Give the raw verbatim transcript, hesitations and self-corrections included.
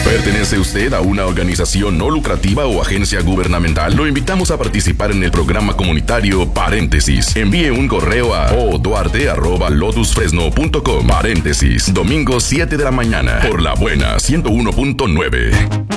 ¿Pertenece usted a una organización no lucrativa o agencia gubernamental? Lo invitamos a participar en el programa comunitario Paréntesis. Envíe un correo a oduarte arroba lotus fresno punto com. Paréntesis, domingo siete de la mañana, por La Buena ciento uno punto nueve.